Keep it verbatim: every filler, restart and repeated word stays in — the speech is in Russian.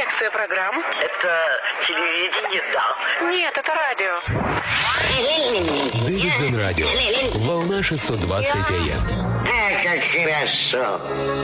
Селекция программ. Это телевидение, да. Нет, это радио. Дэвидсон Радио. Волна шестьсот двадцать АМ. А, как хорошо.